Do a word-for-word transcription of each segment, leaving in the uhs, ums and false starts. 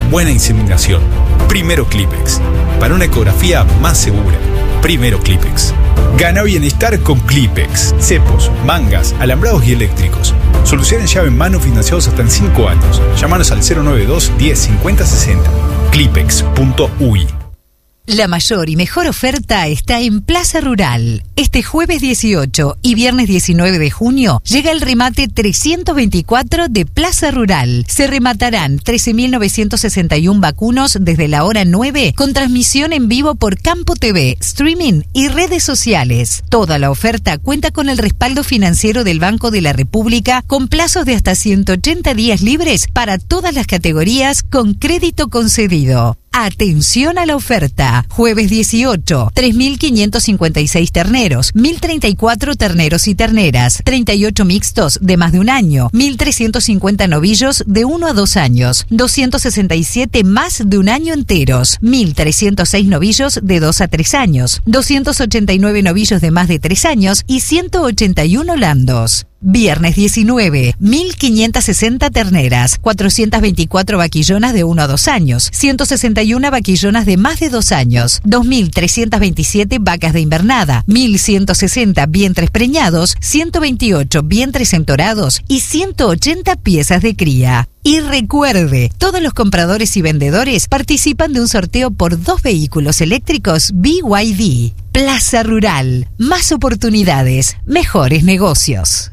buena inseminación. Primero Clipex. Para una ecografía más segura. Primero Clipex. Gana bienestar con Clipex. Cepos, mangas, alambrados y eléctricos. Solución en llave en mano financiados hasta en cinco años. Llámanos al cero noventa y dos, diez, cincuenta, sesenta. clipex punto u i. La mayor y mejor oferta está en Plaza Rural. Este jueves dieciocho y viernes diecinueve de junio llega el remate trescientos veinticuatro de Plaza Rural. Se rematarán trece mil novecientos sesenta y uno vacunos desde la hora nueve con transmisión en vivo por Campo T V, streaming y redes sociales. Toda la oferta cuenta con el respaldo financiero del Banco de la República con plazos de hasta ciento ochenta días libres para todas las categorías con crédito concedido. Atención a la oferta. Jueves dieciocho, tres mil quinientos cincuenta y seis terneros, mil treinta y cuatro terneros y terneras, treinta y ocho mixtos de más de un año, mil trescientos cincuenta novillos de uno a dos años, doscientos sesenta y siete más de un año enteros, mil trescientos seis novillos de dos a tres años, doscientos ochenta y nueve novillos de más de tres años y ciento ochenta y uno landos. Viernes diecinueve, mil quinientas sesenta terneras, cuatrocientas veinticuatro vaquillonas de uno a dos años, ciento sesenta y uno vaquillonas de más de dos años, dos mil trescientas veintisiete vacas de invernada, mil ciento sesenta vientres preñados, ciento veintiocho vientres entorados y ciento ochenta piezas de cría. Y recuerde, todos los compradores y vendedores participan de un sorteo por dos vehículos eléctricos B Y D. Plaza Rural, más oportunidades, mejores negocios.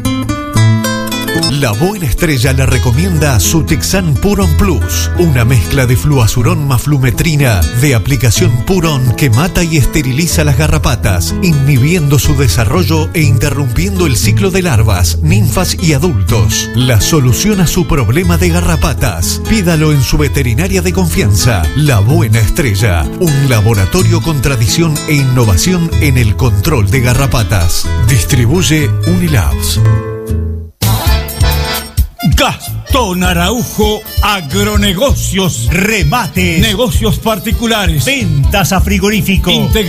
La Buena Estrella le recomienda Sutexan Puron Plus, una mezcla de fluazurón más flumetrina de aplicación Puron que mata y esteriliza las garrapatas, inhibiendo su desarrollo e interrumpiendo el ciclo de larvas, ninfas y adultos. La solución a su problema de garrapatas. Pídalo en su veterinaria de confianza, La Buena Estrella, un laboratorio con tradición e innovación en el control de garrapatas. Distribuye Unilabs. Gastón Araujo Agronegocios. Remates. Negocios particulares. Ventas a frigorífico. Integra